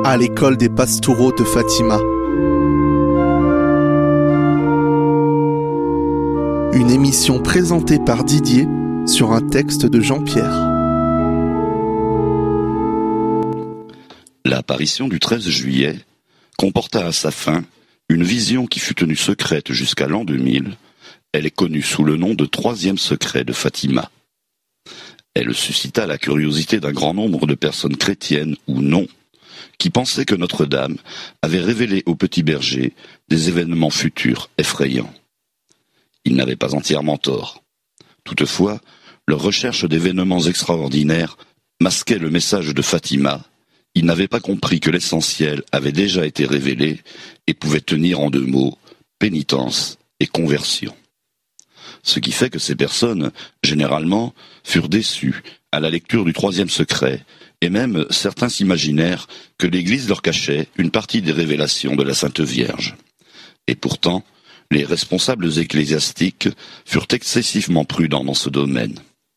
à l'école des Pastoureaux de Fatima. Une émission présentée par Didier sur un texte de Jean-Pierre. L'apparition du 13 juillet comporta à sa fin une vision qui fut tenue secrète jusqu'à l'an 2000. Elle est connue sous le nom de troisième secret de Fatima. Elle suscita la curiosité d'un grand nombre de personnes chrétiennes ou non, qui pensaient que Notre-Dame avait révélé au petit berger des événements futurs effrayants. Ils n'avaient pas entièrement tort. Toutefois, leur recherche d'événements extraordinaires masquait le message de Fatima. Ils n'avaient pas compris que l'essentiel avait déjà été révélé et pouvait tenir en 2 mots, pénitence et conversion. Ce qui fait que ces personnes, généralement, furent déçues à la lecture du troisième secret, et même certains s'imaginèrent que l'Église leur cachait une partie des révélations de la Sainte Vierge. Et pourtant, les responsables ecclésiastiques furent excessivement prudents dans ce domaine.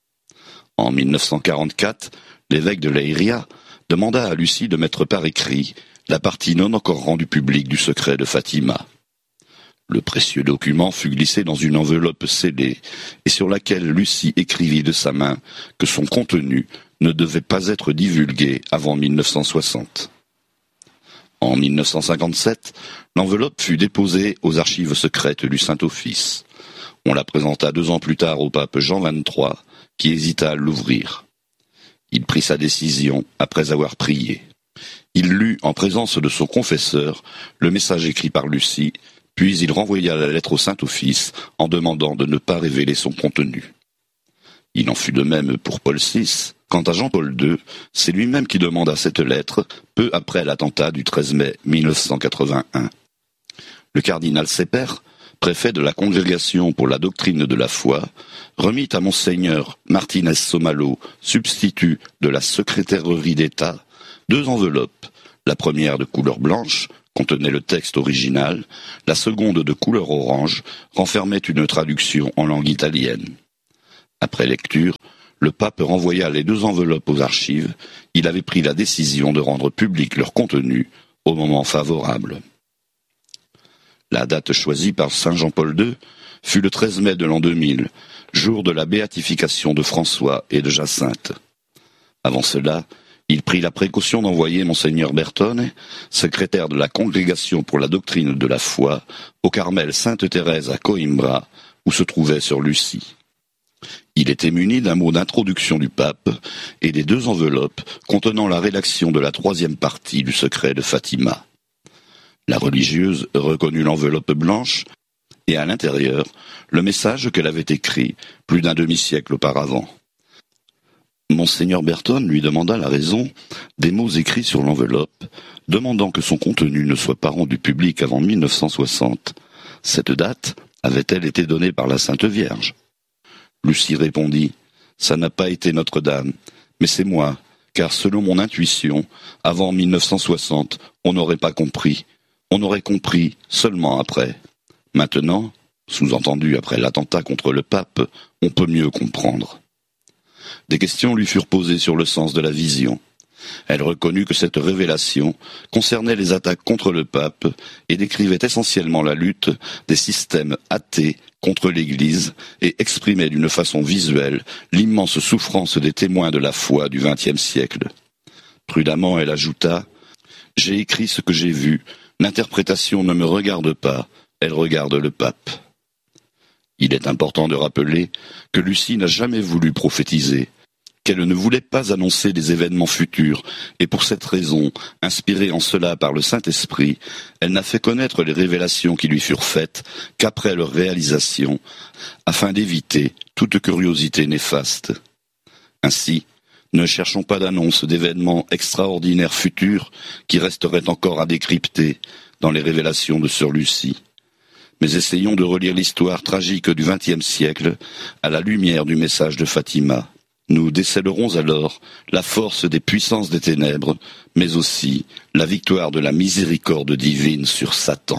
En 1944, l'évêque de Leiria demanda à Lucie de mettre par écrit la partie non encore rendue publique du secret de Fatima. Le précieux document fut glissé dans une enveloppe scellée et sur laquelle Lucie écrivit de sa main que son contenu ne devait pas être divulgué avant 1960. En 1957, l'enveloppe fut déposée aux archives secrètes du Saint-Office. On la présenta 2 ans plus tard au pape Jean XXIII, qui hésita à l'ouvrir. Il prit sa décision après avoir prié. Il lut en présence de son confesseur le message écrit par Lucie, puis il renvoya la lettre au Saint-Office en demandant de ne pas révéler son contenu. Il en fut de même pour Paul VI. Quant à Jean-Paul II, c'est lui-même qui demanda cette lettre peu après l'attentat du 13 mai 1981. Le cardinal Sepper, préfet de la Congrégation pour la doctrine de la foi, remit à Monseigneur Martinez Somalo, substitut de la secrétairerie d'État, 2 enveloppes, la première de couleur blanche, contenait le texte original, la seconde de couleur orange renfermait une traduction en langue italienne. Après lecture, le pape renvoya les 2 enveloppes aux archives. Il avait pris la décision de rendre public leur contenu au moment favorable. La date choisie par Saint Jean-Paul II fut le 13 mai de l'an 2000, jour de la béatification de François et de Jacinthe. Avant cela, il prit la précaution d'envoyer Monseigneur Bertone, secrétaire de la Congrégation pour la doctrine de la foi, au Carmel Sainte-Thérèse à Coimbra, où se trouvait sœur Lucie. Il était muni d'un mot d'introduction du pape et des 2 enveloppes contenant la rédaction de la 3e partie du secret de Fatima. La religieuse reconnut l'enveloppe blanche et à l'intérieur le message qu'elle avait écrit plus d'un demi-siècle auparavant. Monseigneur Bertone lui demanda la raison des mots écrits sur l'enveloppe, demandant que son contenu ne soit pas rendu public avant 1960. Cette date avait-elle été donnée par la Sainte Vierge ? Lucie répondit « Ça n'a pas été Notre-Dame, mais c'est moi, car selon mon intuition, avant 1960, on n'aurait pas compris. On aurait compris seulement après. Maintenant, sous-entendu après l'attentat contre le pape, on peut mieux comprendre. » Des questions lui furent posées sur le sens de la vision. Elle reconnut que cette révélation concernait les attaques contre le pape et décrivait essentiellement la lutte des systèmes athées contre l'Église et exprimait d'une façon visuelle l'immense souffrance des témoins de la foi du XXe siècle. Prudemment, elle ajouta « J'ai écrit ce que j'ai vu, l'interprétation ne me regarde pas, elle regarde le pape. » Il est important de rappeler que Lucie n'a jamais voulu prophétiser, qu'elle ne voulait pas annoncer des événements futurs, et pour cette raison, inspirée en cela par le Saint-Esprit, elle n'a fait connaître les révélations qui lui furent faites qu'après leur réalisation, afin d'éviter toute curiosité néfaste. Ainsi, ne cherchons pas d'annonce d'événements extraordinaires futurs qui resteraient encore à décrypter dans les révélations de sœur Lucie. Mais essayons de relire l'histoire tragique du XXe siècle à la lumière du message de Fatima. Nous décèlerons alors la force des puissances des ténèbres, mais aussi la victoire de la miséricorde divine sur Satan.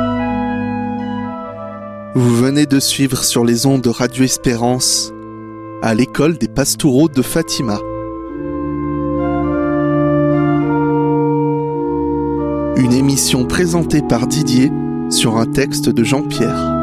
Vous venez de suivre sur les ondes de Radio Espérance à l'école des Pastoureaux de Fatima. Une émission présentée par Didier sur un texte de Jean-Pierre.